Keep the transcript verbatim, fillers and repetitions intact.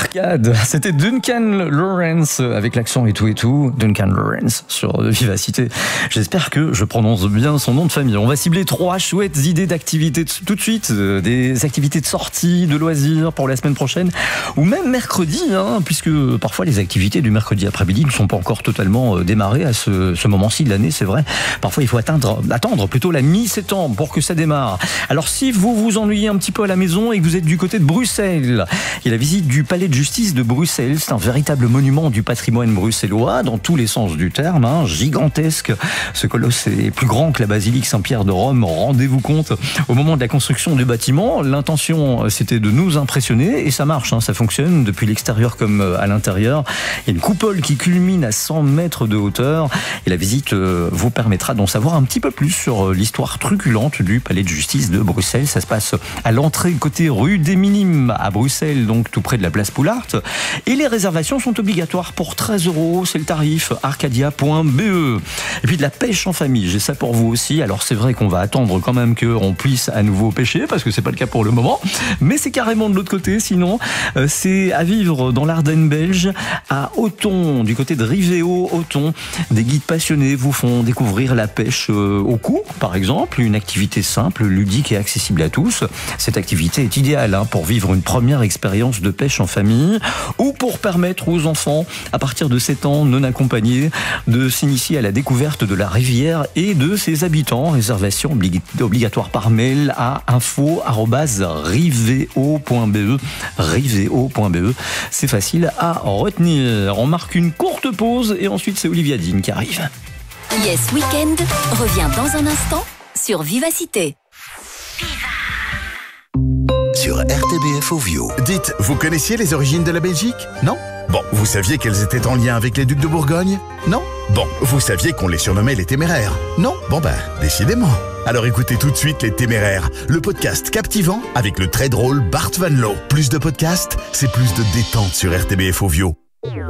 Arcade, c'était Duncan Lawrence avec l'accent et tout et tout. Duncan Lawrence sur Vivacité. J'espère que je prononce bien son nom de famille. On va cibler trois chouettes idées d'activités tout de suite, des activités de sortie, de loisirs pour la semaine prochaine ou même mercredi, hein, puisque parfois les activités du mercredi après-midi ne sont pas encore totalement démarrées à ce, ce moment-ci de l'année, c'est vrai. Parfois il faut atteindre, attendre plutôt la mi-septembre pour que ça démarre. Alors si vous vous ennuyez un petit peu à la maison et que vous êtes du côté de Bruxelles, il y a la visite du palais de justice de Bruxelles. C'est un véritable monument du patrimoine bruxellois dans tous les sens du terme, hein, gigantesque. Ce colosse est plus grand que la basilique Saint-Pierre de Rome. Rendez-vous compte, au moment de la construction du bâtiment, l'intention c'était de nous impressionner et ça marche, hein, ça fonctionne depuis l'extérieur comme à l'intérieur. Il y a une coupole qui culmine à cent mètres de hauteur et la visite vous permettra d'en savoir un petit peu plus sur l'histoire truculente du palais de justice de Bruxelles. Ça se passe à l'entrée côté rue des Minimes à Bruxelles, donc tout près de la place Poulart. Et les réservations sont obligatoires pour treize euros, c'est le tarif arcadia point b e. Et puis de la pêche en famille, j'ai ça pour vous aussi. Alors c'est vrai qu'on va attendre quand même qu'on puisse à nouveau pêcher, parce que c'est pas le cas pour le moment, mais c'est carrément de l'autre côté. Sinon, euh, c'est à vivre dans l'Ardenne belge, à Auton, du côté de Rivéo, Auton. Des guides passionnés vous font découvrir la pêche euh, au cou, par exemple, une activité simple, ludique et accessible à tous. Cette activité est idéale hein, pour vivre une première expérience de pêche en famille ou pour permettre aux enfants à partir de sept ans non accompagnés de s'initier à la découverte de la rivière et de ses habitants. Réservation oblig- obligatoire par mail à info arobase riveo point b e. riveo point b e. C'est facile à retenir. On marque une courte pause et ensuite c'est Olivia Dean qui arrive. Yes Weekend revient dans un instant sur Vivacité. Sur R T B F Ovio. Dites, vous connaissiez les origines de la Belgique? Non? Bon, vous saviez qu'elles étaient en lien avec les ducs de Bourgogne? Non? Bon, vous saviez qu'on les surnommait les Téméraires? Non? Bon ben, décidément. Alors écoutez tout de suite Les Téméraires, le podcast captivant avec le très drôle Bart Van Loo. Plus de podcasts, c'est plus de détente sur R T B F Ovio.